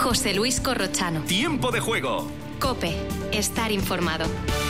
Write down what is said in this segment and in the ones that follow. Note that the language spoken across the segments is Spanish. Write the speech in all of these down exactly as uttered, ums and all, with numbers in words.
José Luis Corrochano. Tiempo de juego. COPE. Estar informado.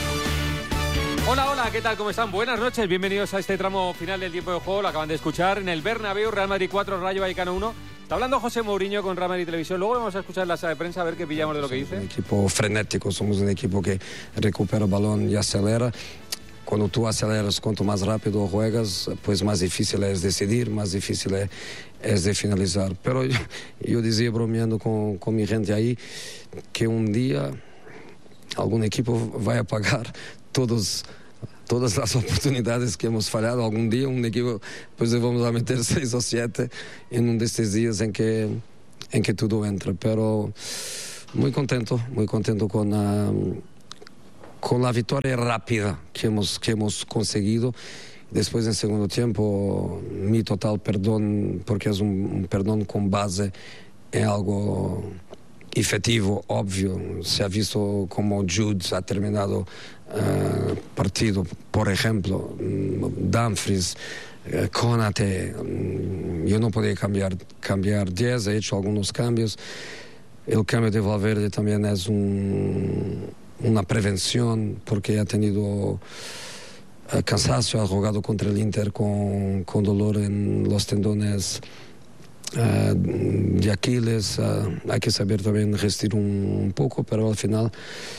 Hola, hola, ¿qué tal? ¿Cómo están? Buenas noches, bienvenidos a este tramo final del tiempo de juego. Lo acaban de escuchar en el Bernabéu, Real Madrid cuatro, Rayo Vallecano uno. Está hablando José Mourinho con Real Madrid Televisión. Luego vamos a escuchar la sala de prensa a ver qué pillamos de lo que dice. Somos un equipo frenético, somos un equipo que recupera el balón y acelera. Cuando tú aceleras, cuanto más rápido juegas, pues más difícil es decidir, más difícil es, es de finalizar. Pero yo, yo decía, bromeando con, con mi gente ahí, que un día algún equipo vaya a pagar todos, todas las oportunidades que hemos fallado. Algún día un equipo, pues vamos a meter seis o siete en uno de estos días en que, en que todo entra. Pero muy contento, muy contento con... Uh, con la victoria rápida que hemos, que hemos conseguido. Después, en segundo tiempo, mi total perdón, porque es un, un perdón con base en algo efectivo, obvio. Se ha visto como Jude ha terminado uh, partido, por ejemplo, Dumfries, uh, Konate. Um, yo no podía cambiar, cambiar diez, he hecho algunos cambios. El cambio de Valverde también es un... una prevención porque ha tenido uh, cansancio, ha jugado contra el Inter con, con dolor en los tendones uh, de Aquiles. Uh, hay que saber también resistir un, un poco, pero al final,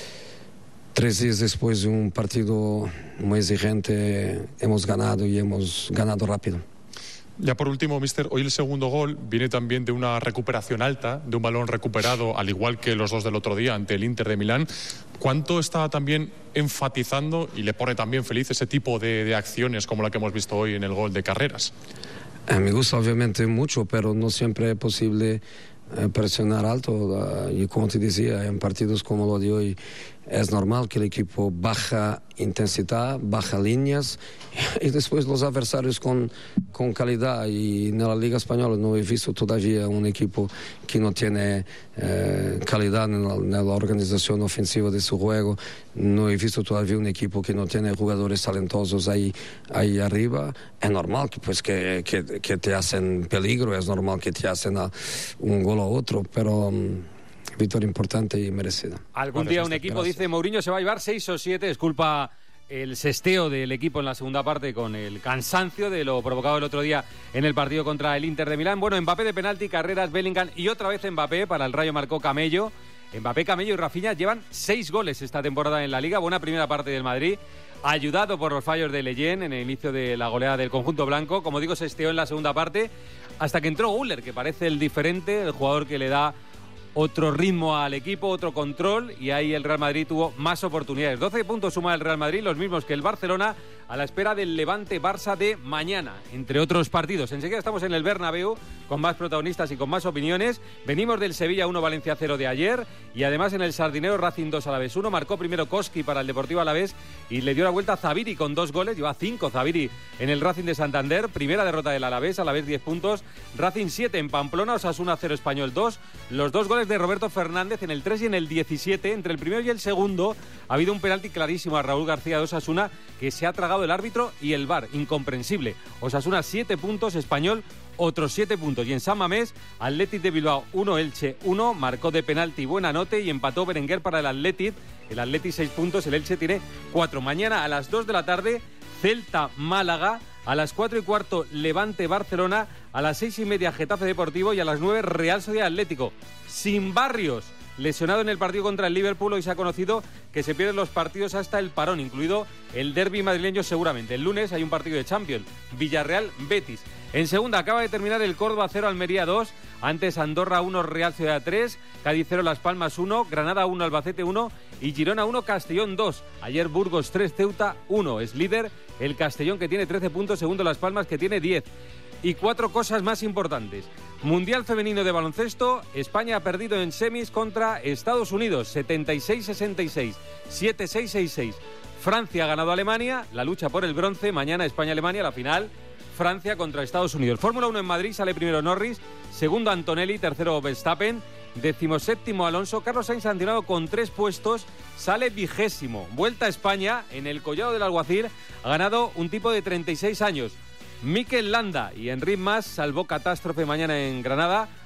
tres días después de un partido muy exigente, hemos ganado y hemos ganado rápido. Ya por último, mister, hoy el segundo gol viene también de una recuperación alta, de un balón recuperado, al igual que los dos del otro día ante el Inter de Milán. ¿Cuánto está también enfatizando y le pone también feliz ese tipo de, de acciones como la que hemos visto hoy en el gol de Carreras? Eh, me gusta obviamente mucho, pero no siempre es posible eh, presionar alto. Uh, y como te decía, en partidos como lo de hoy es normal que el equipo baja intensidad, baja líneas y después los adversarios con, con calidad. Y en la Liga Española no he visto todavía un equipo que no tiene eh, calidad en la, en la organización ofensiva de su juego. No he visto todavía un equipo que no tiene jugadores talentosos ahí, ahí arriba. Es normal que, pues, que, que, que te hacen peligro, es normal que te hacen a un gol a otro, pero... Um, victoria importante y merecida. Algún día un equipo, gracias, dice Mourinho, se va a llevar seis o siete. Es culpa el sesteo del equipo en la segunda parte con el cansancio de lo provocado el otro día en el partido contra el Inter de Milán. Bueno, Mbappé de penalti, Carreras, Bellingham y otra vez Mbappé. Para el Rayo marcó Camello. Mbappé, Camello y Rafinha llevan seis goles esta temporada en la Liga. Buena primera parte del Madrid, ayudado por los fallos de Leyen en el inicio de la goleada del conjunto blanco. Como digo, sesteó en la segunda parte hasta que entró Güler, que parece el diferente, el jugador que le da otro ritmo al equipo, otro control, y ahí el Real Madrid tuvo más oportunidades. doce puntos suma el Real Madrid, los mismos que el Barcelona, a la espera del Levante-Barça de mañana, entre otros partidos. Enseguida estamos en el Bernabéu con más protagonistas y con más opiniones. Venimos del Sevilla uno, Valencia cero de ayer, y además en el Sardinero Racing dos, Alavés uno. Marcó primero Koski para el Deportivo Alavés y le dio la vuelta a Zaviri con dos goles. Lleva cinco Zaviri en el Racing de Santander. Primera derrota del Alavés, Alavés diez puntos. Racing siete en Pamplona, Osasuna cero, Español dos. Los dos goles de Roberto Fernández en el tres y en el diecisiete. Entre el primero y el segundo ha habido un penalti clarísimo a Raúl García de Osasuna que se ha tragado el árbitro y el V A R. Incomprensible. Osasuna siete puntos, Español otros siete puntos. Y en San Mamés, Athletic de Bilbao uno, Elche uno. Marcó de penalti Buenanote y empató Berenguer para el Athletic. El Athletic seis puntos, el Elche tiene cuatro. Mañana a las dos de la tarde, Celta-Málaga. A las cuatro y cuarto, Levante-Barcelona. A las seis y media, Getafe Deportivo. Y a las nueve, Real Sociedad Atlético. Sin Barrios, lesionado en el partido contra el Liverpool. Hoy se ha conocido que se pierden los partidos hasta el parón, incluido el derbi madrileño seguramente. El lunes hay un partido de Champions, Villarreal-Betis. En segunda acaba de terminar el Córdoba cero, Almería dos. Antes Andorra uno, Real Sociedad tres. Cádiz cero, Las Palmas uno. Granada uno, Albacete uno. Y Girona uno, Castellón dos. Ayer Burgos tres, Ceuta uno. Es líder el Castellón, que tiene trece puntos. Segundo Las Palmas, que tiene diez. Y cuatro cosas más importantes. Mundial femenino de baloncesto. España ha perdido en semis contra Estados Unidos, setenta y seis sesenta y seis, siete seis seis seis. Francia ha ganado a Alemania, la lucha por el bronce. Mañana España-Alemania, la final. Francia contra Estados Unidos. Fórmula uno en Madrid, sale primero Norris, segundo Antonelli, tercero Verstappen, decimoséptimo Alonso. Carlos Sainz, sancionado con tres puestos, sale vigésimo. Vuelta a España, en el Collado del Alguacil, ha ganado un tipo de treinta y seis años. Mikel Landa y Enric Mas, salvó catástrofe mañana en Granada,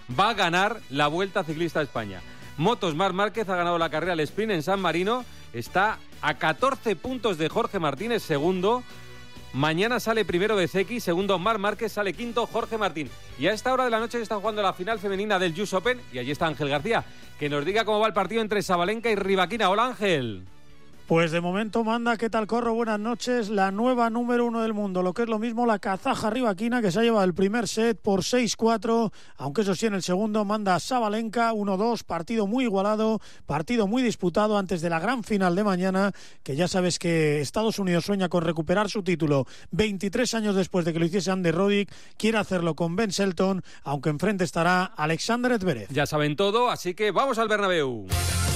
va a ganar la Vuelta Ciclista a España. Motos, Marc Márquez ha ganado la carrera al sprint en San Marino, está a catorce puntos de Jorge Martínez, segundo. Mañana sale primero Bezzecchi, segundo Marc Márquez, sale quinto Jorge Martín. Y a esta hora de la noche está jugando la final femenina del U S Open y allí está Ángel García, que nos diga cómo va el partido entre Sabalenka y Rybakina. Hola, Ángel. Pues de momento manda, ¿qué tal, Corro? Buenas noches. La nueva número uno del mundo, lo que es lo mismo la kazaja Rybakina, que se ha llevado el primer set por seis cuatro, aunque eso sí, en el segundo manda Sabalenka uno dos, partido muy igualado, partido muy disputado antes de la gran final de mañana, que ya sabes que Estados Unidos sueña con recuperar su título veintitrés años después de que lo hiciese Andy Roddick, quiere hacerlo con Ben Shelton, aunque enfrente estará Alexander Zverev. Ya saben todo, así que vamos al Bernabéu.